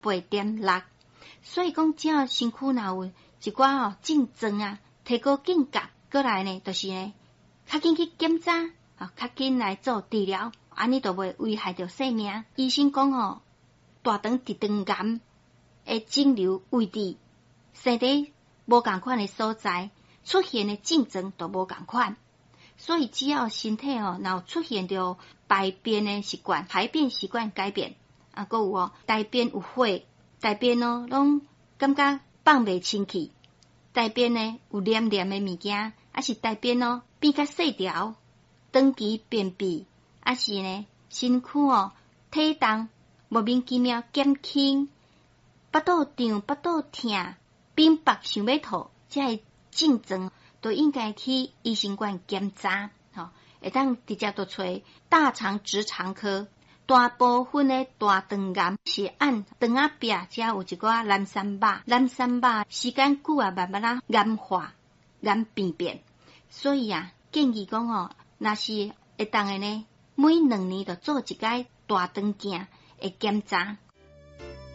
8.6，所以讲只要身躯若有一寡症状啊，提高警觉，过来呢，就是呢，较紧去检查，较紧来做治疗，安尼就袂危害到生命。医生讲大肠直肠癌的肿瘤位置，身体无共款的所在，出现的症状都无共款。所以只要身体若有出现着排便的习惯，排便习惯改变，还有大便有血，大便拢感觉放袂清气，大便呢有黏黏的物件，还是大便变较细条，长期便秘，还是呢身躯体重莫名其妙减轻，腹肚胀、腹肚痛、便白想要吐，这些症状都应该去医生馆检查，会当直接就找大肠直肠科。大部分的大肠癌是按肠仔壁才有一寡蓝山肉，蓝山肉时间久慢慢癌化、癌病变，所以建议讲若是会当的呢，每2年就做一届大肠镜的检查，